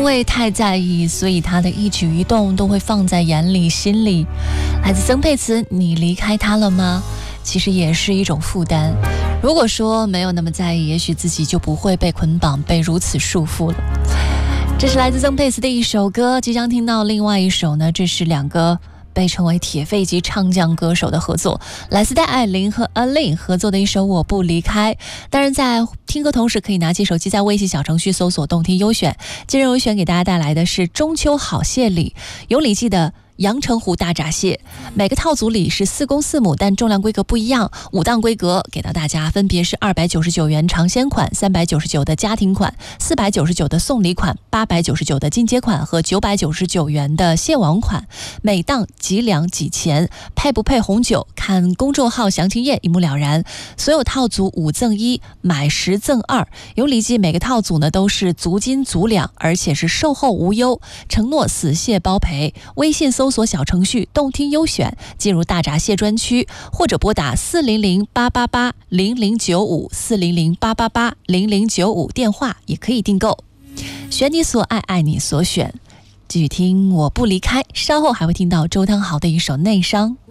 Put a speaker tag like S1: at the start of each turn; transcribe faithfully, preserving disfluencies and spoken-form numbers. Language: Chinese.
S1: 为太在意，所以他的一举一动都会放在眼里心里。来自曾沛慈，你离开他了吗？其实也是一种负担。如果说没有那么在意，也许自己就不会被捆绑，被如此束缚了。这是来自曾沛慈的一首歌，即将听到另外一首呢，这是两个被称为铁肺级唱将歌手的合作，来自戴爱玲和 Alin 合作的一首《我不离开》。当然在听歌同时可以拿起手机在微信小程序搜索动听优选，今日优选给大家带来的是中秋好蟹礼，有礼记的阳澄湖大闸蟹，每个套组里是四公四母，但重量规格不一样。五档规格给到大家分别是二百九十九元尝鲜款、三百九十九的家庭款、四百九十九的送礼款、八百九十九的进阶款和九百九十九元的蟹王款。每档几两几钱，配不配红酒，看公众号详情页一目了然。所有套组五赠一，买十赠二。有礼记每个套组呢都是足斤足两，而且是售后无忧，承诺死蟹包赔。微信搜搜索小程序动听优选，进入大闸蟹专区，或者拨打四零零八八八零零九五四零零八八八零零九五电话也可以订购。选你所爱，爱你所选。继续听我不离开，稍后还会听到周汤豪的一首内伤。